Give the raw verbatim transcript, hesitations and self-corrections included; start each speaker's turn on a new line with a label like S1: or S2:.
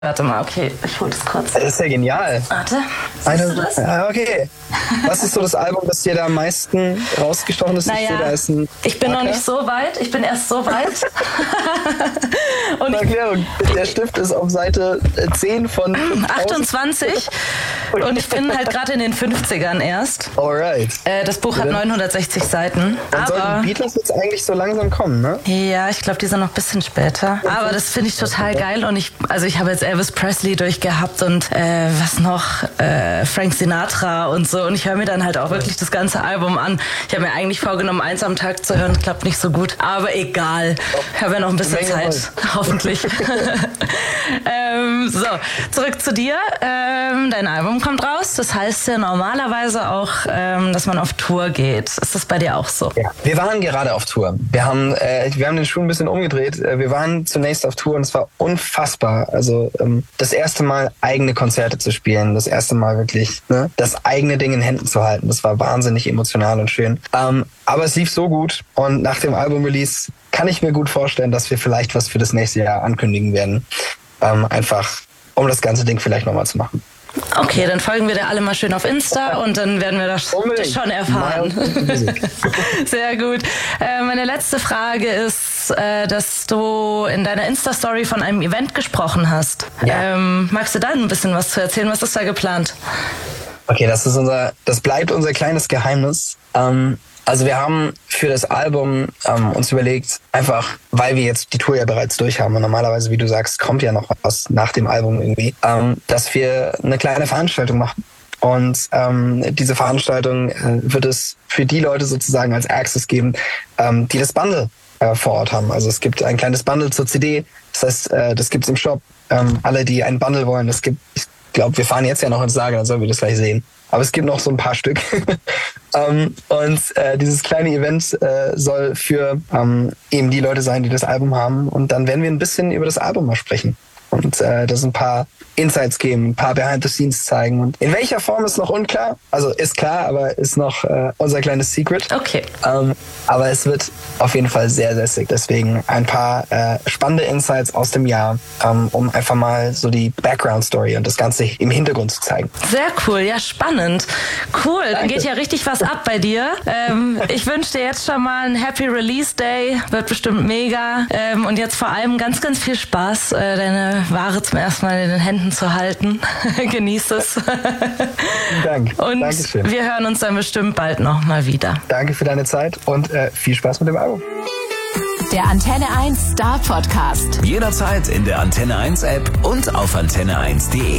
S1: Warte mal, okay, ich hol das kurz.
S2: Das ist ja genial.
S1: Warte,
S2: Eine, das? Ja, okay. Was ist so das Album, das dir da am meisten rausgestochen ist?
S1: Naja,
S2: da ist ein
S1: ich bin noch nicht so weit. Ich bin erst so weit.
S2: Und Erklärung, der Stift ist auf Seite zehn von
S1: achtundzwanzig. Und ich bin halt gerade in den fünfzigern erst.
S2: Alright.
S1: Äh, das Buch hat neunhundertsechzig Seiten.
S2: Dann
S1: aber
S2: sollten die Beatles jetzt eigentlich so langsam kommen, ne?
S1: Ja, ich glaube, die sind noch ein bisschen später. Aber das finde ich total geil. Und ich, also ich habe jetzt Elvis Presley durchgehabt und äh, was noch, äh, Frank Sinatra und so. Und ich höre mir dann halt auch wirklich das ganze Album an. Ich habe mir eigentlich vorgenommen, eins am Tag zu hören. Klappt nicht so gut. Aber egal. Ich habe ja noch ein bisschen Zeit. Hoffentlich. ähm, so, zurück zu dir. Ähm, dein Album kommt raus. Das heißt ja normalerweise auch, ähm, dass man auf Tour geht. Ist das bei dir auch so?
S2: Ja. Wir waren gerade auf Tour. Wir haben, äh, wir haben den Schuh ein bisschen umgedreht. Wir waren zunächst auf Tour und es war unfassbar. Also ähm, das erste Mal eigene Konzerte zu spielen, das erste Mal wirklich ne, das eigene Ding in Händen zu halten. Das war wahnsinnig emotional und schön. Ähm, aber es lief so gut und nach dem Album-Release kann ich mir gut vorstellen, dass wir vielleicht was für das nächste Jahr ankündigen werden. Ähm, einfach, um das ganze Ding vielleicht nochmal zu machen.
S1: Okay, dann folgen wir dir alle mal schön auf Insta und dann werden wir das, das schon erfahren. Sehr gut. Äh, meine letzte Frage ist, äh, dass du in deiner Insta-Story von einem Event gesprochen hast. Ja. Ähm, magst du da ein bisschen was zu erzählen? Was ist da geplant?
S2: Okay, das ist unser, das bleibt unser kleines Geheimnis. Ähm, Also wir haben für das Album ähm, uns überlegt, einfach weil wir jetzt die Tour ja bereits durch haben und normalerweise, wie du sagst, kommt ja noch was nach dem Album irgendwie, ähm, dass wir eine kleine Veranstaltung machen. Und ähm, diese Veranstaltung äh, wird es für die Leute sozusagen als Access geben, ähm, die das Bundle äh, vor Ort haben. Also es gibt ein kleines Bundle zur C D, das heißt, äh, das gibt's im Shop. Ähm, alle, die ein Bundle wollen, das gibt, ich glaube, wir fahren jetzt ja noch ins Lager, dann sollen wir das gleich sehen. Aber es gibt noch so ein paar Stück. um, und äh, dieses kleine Event äh, soll für ähm, eben die Leute sein, die das Album haben. Und dann werden wir ein bisschen über das Album mal sprechen. Und äh, das ein paar Insights geben, ein paar Behind the Scenes zeigen. Und in welcher Form ist noch unklar. Also ist klar, aber ist noch äh, unser kleines Secret.
S1: Okay.
S2: Ähm, aber es wird auf jeden Fall sehr, sehr sick. Deswegen ein paar äh, spannende Insights aus dem Jahr, ähm, um einfach mal so die Background-Story und das Ganze im Hintergrund zu zeigen.
S1: Sehr cool, ja spannend. Cool, dann geht ja richtig was ab bei dir. Ähm, ich wünsche dir jetzt schon mal einen Happy Release Day. Wird bestimmt mega. Ähm, und jetzt vor allem ganz, ganz viel Spaß, äh, deine Ware zum ersten Mal in den Händen zu halten. Genieß es.
S2: Danke.
S1: Und
S2: Dankeschön.
S1: Wir hören uns dann bestimmt bald noch mal wieder.
S2: Danke für deine Zeit und äh, viel Spaß mit dem Album.
S3: Der Antenne eins Star Podcast.
S4: Jederzeit in der Antenne eins App und auf antenne eins punkt de.